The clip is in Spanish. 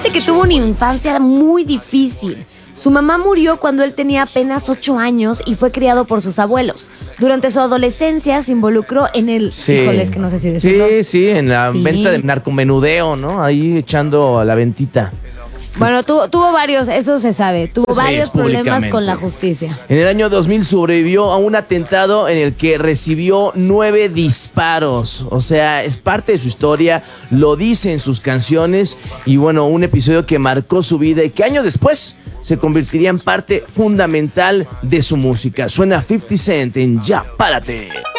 Fíjate que tuvo una infancia muy difícil. Su mamá murió cuando él tenía apenas 8 años y fue criado por sus abuelos. Durante su adolescencia se involucró en el... Sí. Híjoles, que no sé si decirlo. Sí, en la Sí. venta de narcomenudeo, ¿no? Ahí echando a la ventita. Bueno, tuvo varios, eso se sabe, tuvo Sí, varios problemas públicamente. con la justicia. En el año 2000 sobrevivió a un atentado en el que recibió 9 disparos. O sea, es parte de su historia, lo dice en sus canciones. Y bueno, un episodio que marcó su vida y que años después se convertiría en parte fundamental de su música. Suena 50 Cent en Ya Párate.